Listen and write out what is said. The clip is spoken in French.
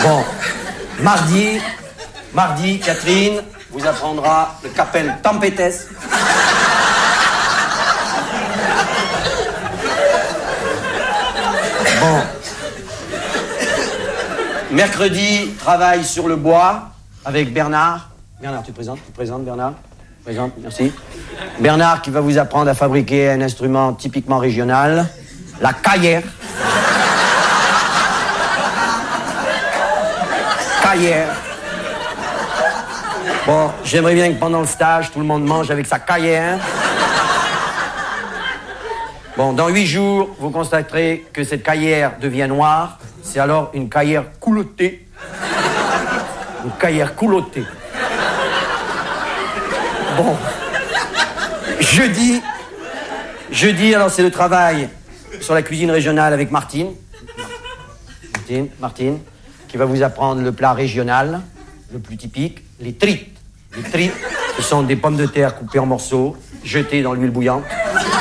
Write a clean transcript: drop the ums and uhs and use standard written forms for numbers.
Bon, mardi, Catherine vous apprendra le Capel Tempetes. Bon. Mercredi, travail sur le bois avec Bernard. Bernard, tu te présentes, Bernard? Présente, merci. Bernard qui va vous apprendre à fabriquer un instrument typiquement régional, la caillère. Caillère. Bon, j'aimerais bien que pendant le stage, tout le monde mange avec sa caillère. Bon, dans 8 jours, vous constaterez que cette caillère devient noire. C'est alors une caillère coulottée. Une caillère coulottée. Bon. Jeudi, alors c'est le travail sur la cuisine régionale avec Martine, qui va vous apprendre le plat régional, le plus typique, les trites. Les trites, ce sont des pommes de terre coupées en morceaux, jetées dans l'huile bouillante.